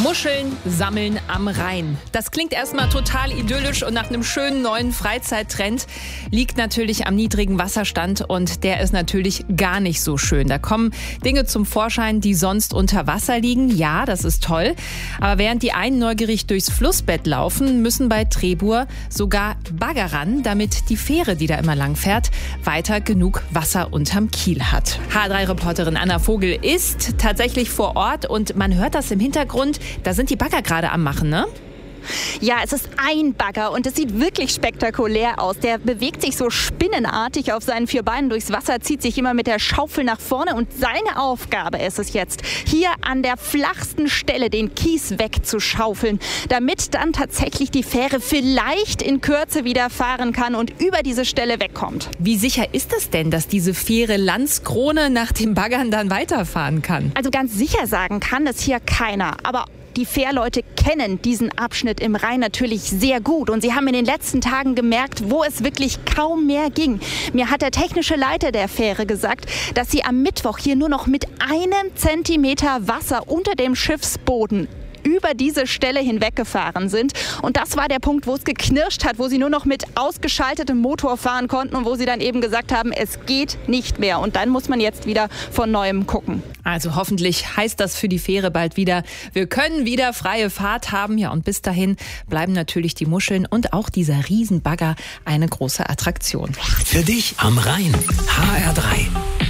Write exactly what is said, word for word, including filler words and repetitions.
Muscheln sammeln am Rhein. Das klingt erstmal total idyllisch und nach einem schönen neuen Freizeittrend. Liegt natürlich am niedrigen Wasserstand und der ist natürlich gar nicht so schön. Da kommen Dinge zum Vorschein, die sonst unter Wasser liegen. Ja, das ist toll. Aber während die einen neugierig durchs Flussbett laufen, müssen bei Trebur sogar Bagger ran, damit die Fähre, die da immer lang fährt, weiter genug Wasser unterm Kiel hat. H drei Reporterin Anna Vogel ist tatsächlich vor Ort und man hört das im Hintergrund. Da sind die Bagger gerade am Machen, ne? Ja, es ist ein Bagger und es sieht wirklich spektakulär aus. Der bewegt sich so spinnenartig auf seinen vier Beinen durchs Wasser, zieht sich immer mit der Schaufel nach vorne und seine Aufgabe ist es jetzt, hier an der flachsten Stelle den Kies wegzuschaufeln, damit dann tatsächlich die Fähre vielleicht in Kürze wieder fahren kann und über diese Stelle wegkommt. Wie sicher ist es denn, dass diese Fähre Landskrone nach den Baggern dann weiterfahren kann? Also ganz sicher sagen kann das hier keiner, aber die Fährleute kennen diesen Abschnitt im Rhein natürlich sehr gut und sie haben in den letzten Tagen gemerkt, wo es wirklich kaum mehr ging. Mir hat der technische Leiter der Fähre gesagt, dass sie am Mittwoch hier nur noch mit einem Zentimeter Wasser unter dem Schiffsboden über diese Stelle hinweggefahren sind. Und das war der Punkt, wo es geknirscht hat, wo sie nur noch mit ausgeschaltetem Motor fahren konnten und wo sie dann eben gesagt haben, es geht nicht mehr. Und dann muss man jetzt wieder von Neuem gucken. Also hoffentlich heißt das für die Fähre bald wieder, wir können wieder freie Fahrt haben. Ja, und bis dahin bleiben natürlich die Muscheln und auch dieser Riesenbagger eine große Attraktion. Für dich am Rhein, H R drei.